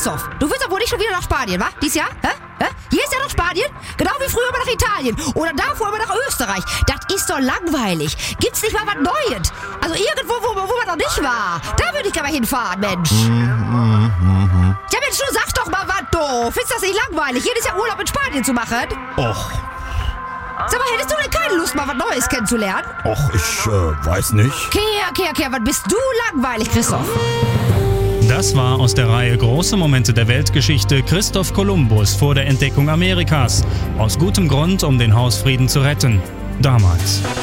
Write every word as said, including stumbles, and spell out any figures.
Christoph, du willst doch wohl nicht schon wieder nach Spanien, wa? Dies Jahr? Hä? Hä? Hier ist ja noch Spanien. Genau wie früher immer nach Italien. Oder davor immer nach Österreich. Das ist doch langweilig. Gibt's nicht mal was Neues? Also irgendwo, wo, wo man noch nicht war. Da würde ich gerne mal hinfahren, Mensch. Ja, Mensch, du sag doch mal was, du. Findest du das nicht langweilig, jedes Jahr Urlaub in Spanien zu machen? Och, Sag mal, hättest du denn keine Lust, mal was Neues kennenzulernen? och, ich äh, weiß nicht. Okay, okay, okay, was bist du langweilig, Christoph? Das war aus der Reihe Große Momente der Weltgeschichte Christoph Kolumbus vor der Entdeckung Amerikas. Aus gutem Grund, um den Hausfrieden zu retten. Damals.